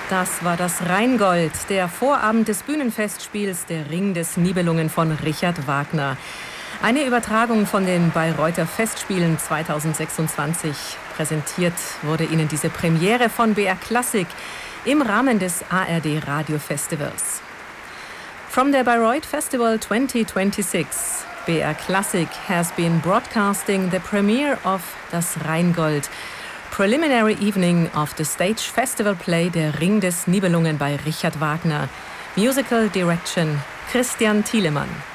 Das war das Rheingold, der Vorabend des Bühnenfestspiels Der Ring des Nibelungen von Richard Wagner. Eine Übertragung von den Bayreuther Festspielen 2026. Präsentiert wurde Ihnen diese Premiere von BR Klassik im Rahmen des ARD Radio Festivals. From the Bayreuth Festival 2026, BR Classic has been broadcasting the premiere of Das Rheingold, preliminary evening of the stage festival play Der Ring des Nibelungen bei Richard Wagner. Musical direction Christian Thielemann.